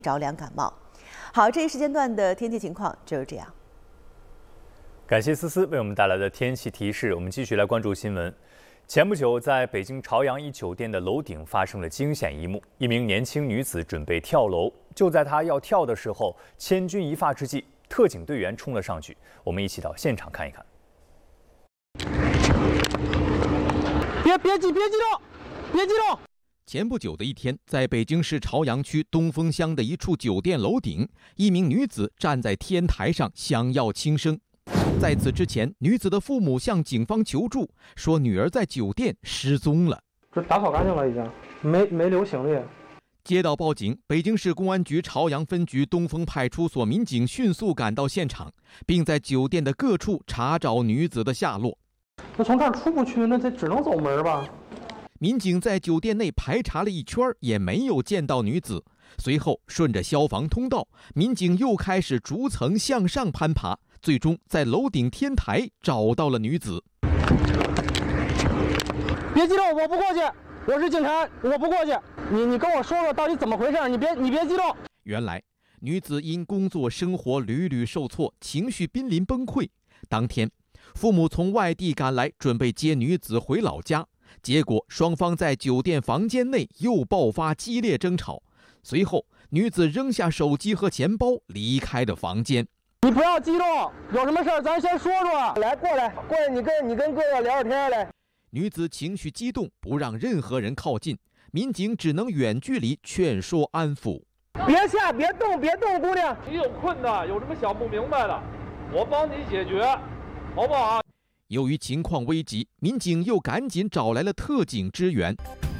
着凉感冒。好，这一时间段的天气情况就是这样。 感谢思思为我们带来的天气提示。我们继续来关注新闻。前不久，在北京朝阳一酒店的楼顶发生了惊险一幕，一名年轻女子准备跳楼，就在她要跳的时候，千钧一发之际，特警队员冲了上去。我们一起到现场看一看。 别激动！ 前不久的一天，在北京市朝阳区东风乡的一处酒店楼顶，一名女子站在天台上想要轻生。在此之前，女子的父母向警方求助，说女儿在酒店失踪了。 这打扫干净了，已经没留行李。 接到报警，北京市公安局朝阳分局东风派出所民警迅速赶到现场，并在酒店的各处查找女子的下落。 那从这儿出不去，那只能走门吧？ 民警在酒店内排查了一圈，也没有见到女子。随后，顺着消防通道，民警又开始逐层向上攀爬，最终在楼顶天台找到了女子。 别激动，我不过去，我是警察，我不过去。你跟我说说到底怎么回事？你别激动。 原来，女子因工作生活屡屡受挫，情绪濒临崩溃。当天，父母从外地赶来，准备接女子回老家。结果双方在酒店房间内又爆发激烈争吵，随后女子扔下手机和钱包离开了房间。 你不要激动，有什么事儿咱先说说。来，过来，你跟哥哥聊会天来。 女子情绪激动，不让任何人靠近，民警只能远距离劝说安抚。 别下，别动，姑娘。 你有困难，有什么想不明白的，我帮你解决，好不好？ 由于情况危急，民警又赶紧找来了特警支援。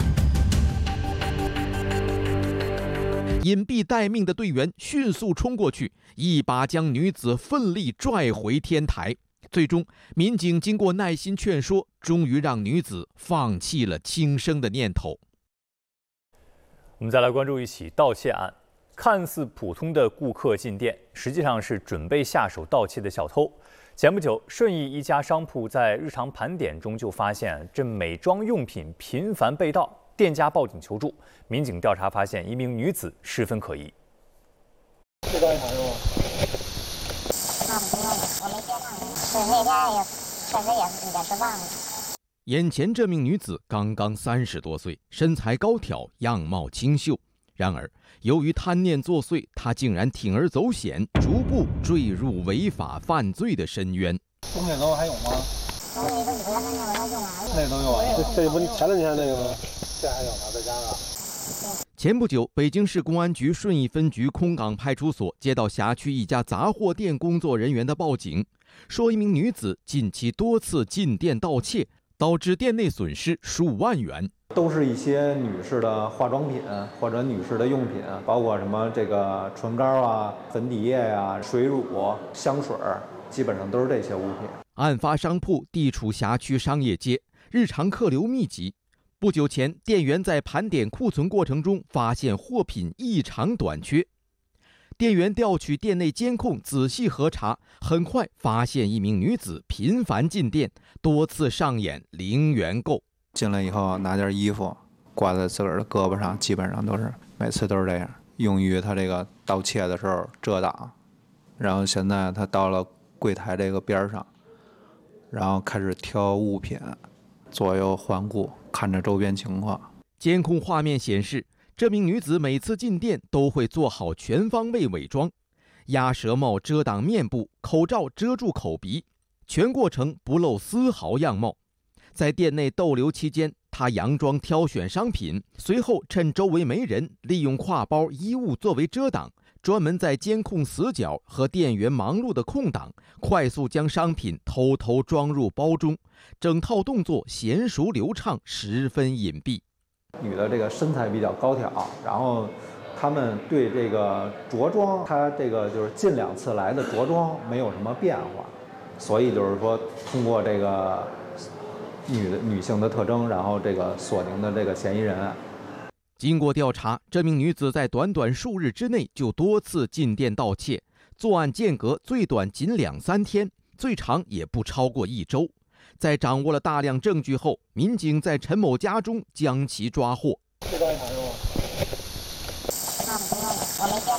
隐蔽待命的队员迅速冲过去，一把将女子奋力拽回天台。最终，民警经过耐心劝说，终于让女子放弃了轻生的念头。 我们再来关注一起盗窃案。看似普通的顾客进店，实际上是准备下手盗窃的小偷。前不久，顺义一家商铺在日常盘点中就发现这美妆用品频繁被盗，店家报警求助。民警调查发现，一名女子十分可疑。 这张盘是吗？差不多了，我没接上。那天也确实也是忘了。 眼前这名女子刚刚30多岁，身材高挑，样貌清秀。然而，由于贪念作祟，她竟然铤而走险，逐步坠入违法犯罪的深渊。 冬天楼还有吗？我那个5年那个用完了。那都有啊？ 这不前2天那个吗？ 这还有呢，在家呢。 前不久，北京市公安局顺义分局空港派出所接到辖区一家杂货店工作人员的报警，说一名女子近期多次进店盗窃，导致店内损失数万元。 都是一些女士的化妆品或者女士的用品，包括什么这个唇膏啊、粉底液呀、水乳、香水，基本上都是这些物品。 案发商铺地处辖区商业街，日常客流密集。不久前，店员在盘点库存过程中发现货品异常短缺。店员调取店内监控仔细核查，很快发现一名女子频繁进店，多次上演零元购。 进来以后拿件衣服挂在自个儿的胳膊上，基本上都是每次都是这样，用于他这个盗窃的时候遮挡。然后现在他到了柜台这个边上，然后开始挑物品，左右环顾，看着周边情况。 监控画面显示，这名女子每次进店都会做好全方位伪装，鸭舌帽遮挡面部，口罩遮住口鼻，全过程不露丝毫样貌。在店内逗留期间，她佯装挑选商品，随后趁周围没人，利用挎包、衣物作为遮挡，专门在监控死角和店员忙碌的空档，快速将商品偷偷装入包中，整套动作娴熟流畅，十分隐蔽。 女的这个身材比较高挑，然后他们对这个着装，她这个就是近2次来的着装没有什么变化，所以就是说通过这个女性的特征，然后这个锁定的这个嫌疑人。 经过调查，这名女子在短短数日之内就多次进店盗窃，作案间隔最短仅2-3天，最长也不超过1周。在掌握了大量证据后，民警在陈某家中将其抓获。 这张盘是